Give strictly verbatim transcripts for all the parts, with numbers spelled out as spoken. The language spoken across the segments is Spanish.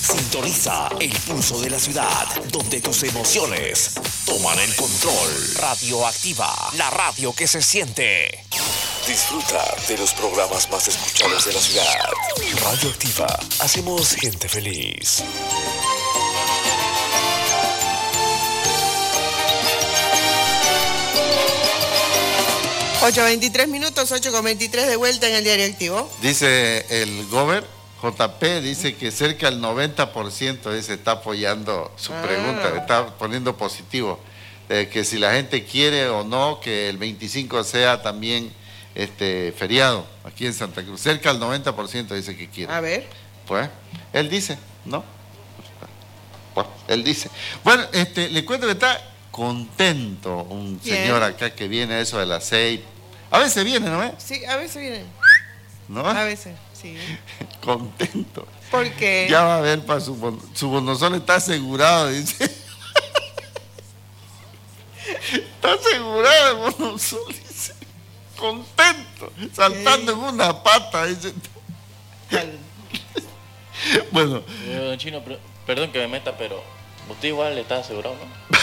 Sintoniza el pulso de la ciudad, donde tus emociones toman el control. Radioactiva, la radio que se siente. Disfruta de los programas más escuchados de la ciudad. Radioactiva, hacemos gente feliz. ocho veintitrés minutos, ocho con veintitrés de vuelta en el Diario Activo. Dice el Gober, J P, dice que cerca del noventa por ciento dice, está apoyando su ah. pregunta, le está poniendo positivo. Eh, que si la gente quiere o no que el veinticinco sea también este feriado aquí en Santa Cruz. Cerca del noventa por ciento dice que quiere. A ver. Pues, él dice, ¿no? Pues, él dice. Bueno, este, le cuento que está contento un Bien. señor acá que viene a eso del aceite. A veces viene, ¿no es? Sí, a veces viene. ¿No? A veces, sí. Contento. ¿Por qué? Ya va a ver, para su, bon su bonosol está asegurado, dice. Está asegurado el bonosol, dice. Contento, saltando ¿Qué? en una pata, dice. Bueno. Eh, don Chino, perdón que me meta, pero usted igual le está asegurado, ¿no?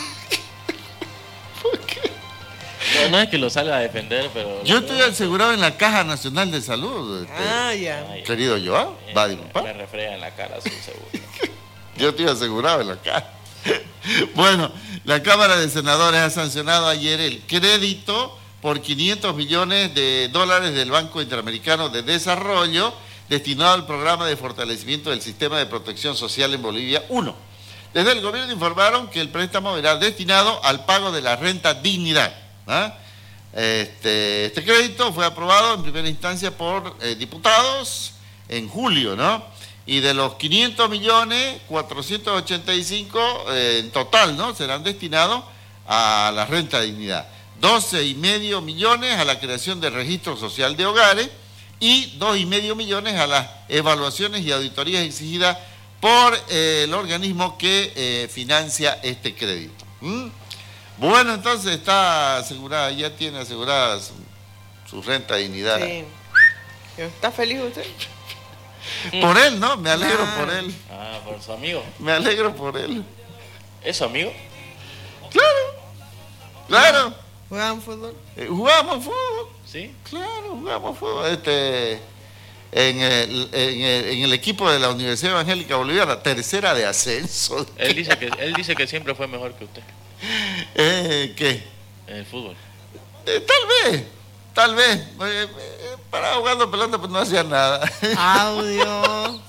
¿Por qué? No, no es que lo salga a defender, pero... Yo estoy asegurado en la Caja Nacional de Salud. Este, ah, ya. Querido Joao, eh, va a disculpar. Me refrega en la cara su seguro. Yo estoy asegurado en la caja. Bueno, la Cámara de Senadores ha sancionado ayer el crédito por quinientos millones de dólares del Banco Interamericano de Desarrollo destinado al programa de fortalecimiento del sistema de protección social en Bolivia uno. Desde el gobierno informaron que el préstamo era destinado al pago de la renta dignidad. ¿Ah? Este, este crédito fue aprobado en primera instancia por eh, diputados en julio, ¿no? Y de los quinientos millones, cuatrocientos ochenta y cinco eh, en total, ¿no? Serán destinados a la renta dignidad. doce y medio millones a la creación del registro social de hogares y dos y medio millones a las evaluaciones y auditorías exigidas por eh, el organismo que eh, financia este crédito. ¿Mm? Bueno, entonces está asegurada, ya tiene asegurada su, su renta de dignidad. Sí. ¿Está feliz usted? Por él, ¿no? Me alegro ah. por él. Ah, por su amigo. Me alegro por él. ¿Es su amigo? Claro, claro. ¿Jugamos fútbol? Eh, jugamos fútbol. ¿Sí? Claro, jugamos fútbol. Este, en, el, en, el, en el equipo de la Universidad Evangélica Boliviana, tercera de ascenso. Él dice que, él dice que siempre fue mejor que usted. Eh, ¿Qué? En el fútbol. Eh, tal vez, tal vez. Eh, eh, paraba jugando pelota, pues no hacía nada. Audio.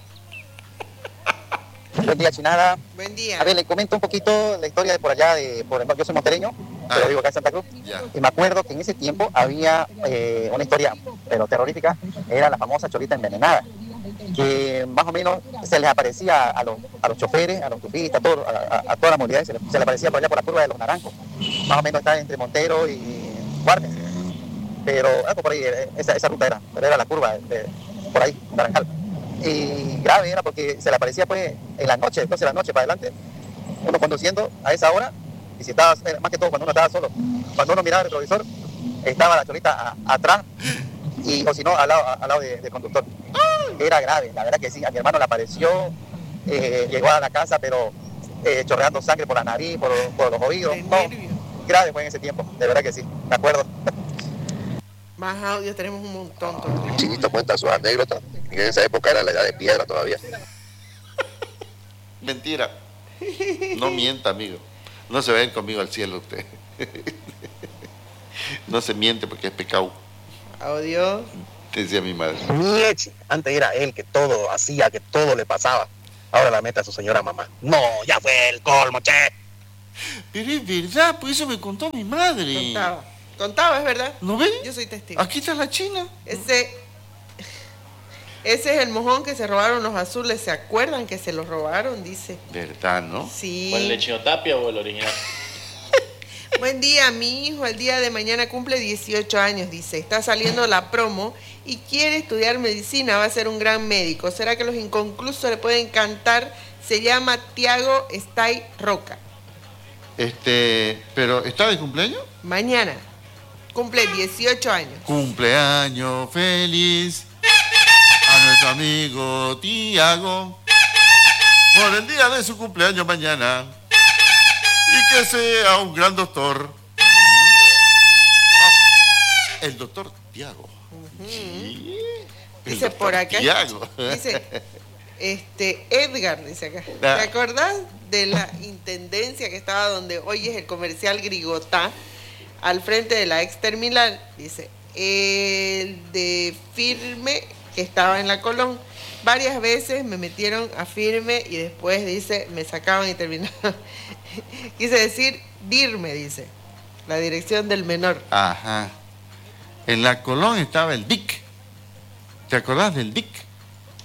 Buen día, Chinada. Buen día. A ver, le comento un poquito la historia de por allá, de por yo soy montereño, ah, pero vivo acá en Santa Cruz. Ya. Y me acuerdo que en ese tiempo había eh, una historia, pero terrorífica, era la famosa cholita envenenada, que más o menos se les aparecía a los, a los choferes, a los tufistas, a, todo, a, a, a toda la movilidad, se les, se les aparecía por allá por la curva de los Naranjos, más o menos está entre Montero y Guarnes, pero ah, por ahí, esa, esa ruta era, pero era la curva de, por ahí, Naranjal. Y grave era porque se le aparecía pues en la noche, entonces la noche para adelante, uno conduciendo a esa hora, y si estaba, más que todo cuando uno estaba solo, cuando uno miraba el retrovisor, estaba la cholita a, atrás, y, o si no, al lado, al lado del de conductor. Era grave, la verdad que sí, a mi hermano le apareció, eh, llegó a la casa, pero eh, chorreando sangre por la nariz, por, por los oídos, no, grave fue en ese tiempo, de verdad que sí, me acuerdo. Más audio, tenemos un montón. El Chinito cuenta sus anécdotas. En esa época era la edad de piedra todavía. Mentira. No mienta, amigo. No se vayan conmigo al cielo usted. No se miente porque es pecado. Audio. Decía mi madre. Nietzsche. Antes era él que todo hacía, que todo le pasaba. Ahora la meta a su señora mamá. No, ya fue el colmo, che. Pero es verdad, pues eso me contó mi madre. Contaba. Contaba, es verdad. ¿No ves? Yo soy testigo. Aquí está la China. Ese, ese es el mojón que se robaron los azules. ¿Se acuerdan que se los robaron? Dice. ¿Verdad, no? Sí. ¿Fue el de Chino Tapia o el original? Buen día, mi hijo el día de mañana cumple dieciocho años, dice. Está saliendo la promo y quiere estudiar medicina. Va a ser un gran médico. ¿Será que los inconclusos le pueden cantar? Se llama Tiago Stay Roca. Este, pero ¿está de cumpleaños? Mañana. Cumple dieciocho años. Cumpleaños feliz a nuestro amigo Tiago. por el día de su cumpleaños mañana. Y que sea un gran doctor. El doctor Tiago. Uh-huh. Sí, dice por acá. Tiago. Dice, este, Edgar, dice acá. Ah. ¿Te acordás de la intendencia que estaba donde hoy es el comercial Grigotá? Al frente de la Exterminal, dice, el de Firme que estaba en la Colón. Varias veces me metieron a Firme y después, dice, me sacaban y terminaban. Quise decir, DIRME, dice, la dirección del menor. Ajá. En la Colón estaba el D I C. ¿Te acordás del D I C?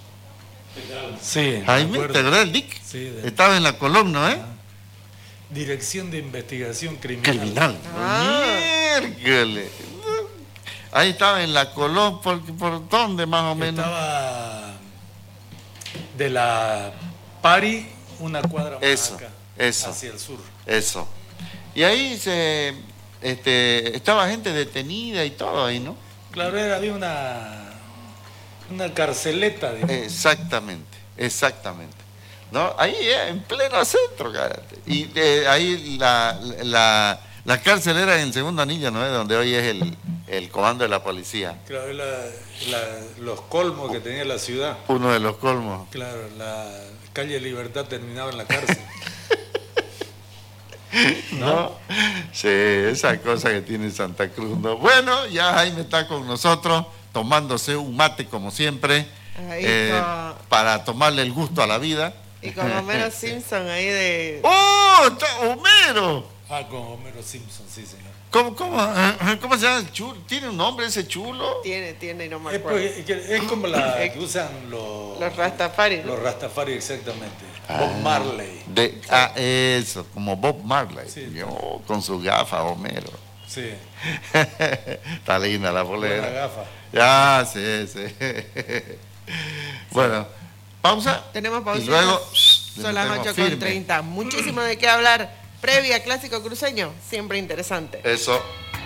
Sí. Jaime, ¿te acordás del D I C? Sí. De... Estaba en la Colón, ¿no? ¿Eh? Ah. Dirección de Investigación Criminal. Criminal. Ah. Miércoles. Ahí estaba en la Colón, ¿por, por dónde más o menos? Estaba de la Pari, una cuadra más Eso, acá, eso. hacia el sur. Eso. Y ahí se, este, estaba gente detenida y todo ahí, ¿no? Claro, era, había una, una carceleta. De... Exactamente, exactamente. ¿No? Ahí eh, en pleno centro, cállate. Y eh, ahí la, la, la cárcel era en el segundo anillo, ¿no? Donde hoy es el, el comando de la policía. Claro, la, la, los colmos que tenía la ciudad. Uno de los colmos. Claro, la calle Libertad terminaba en la cárcel. ¿No? ¿No? Sí, esa cosa que tiene Santa Cruz, ¿no? Bueno, ya Jaime está con nosotros, tomándose un mate como siempre, eh, está... para tomarle el gusto a la vida. Y con Homero Simpson ahí de... ¡Oh! Está Homero. Ah, con Homero Simpson, sí, señor. ¿Cómo, cómo, cómo se llama el chulo? ¿Tiene un nombre ese chulo? Tiene, tiene, no me es, acuerdo. Pues, es como la que usan los... Los Rastafari, ¿no? Los Rastafari, exactamente. Ah, Bob Marley. De, ah, eso, como Bob Marley. Sí, Yo, con su gafa, Homero. Sí. Está linda la polera. Buena gafa. Ya, sí, sí. Bueno, pausa. Tenemos pausa. Y luego... Son las ocho con treinta. Muchísimo de qué hablar. Previa, clásico cruceño. Siempre interesante. Eso.